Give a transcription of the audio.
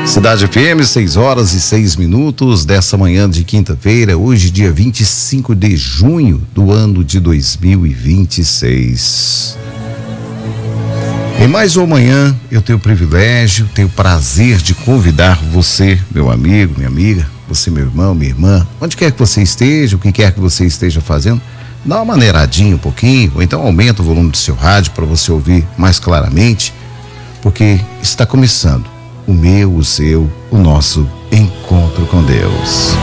Cidade FM, 6h06 dessa manhã de quinta-feira, hoje dia 25 de junho do ano de 2026. Em mais uma manhã, eu tenho o privilégio, tenho o prazer de convidar você, meu amigo, minha amiga, você, meu irmão, minha irmã, onde quer que você esteja, o que quer que você esteja fazendo, dá uma maneiradinha um pouquinho, ou então aumenta o volume do seu rádio para você ouvir mais claramente, porque está começando o meu, o seu, o nosso encontro com Deus.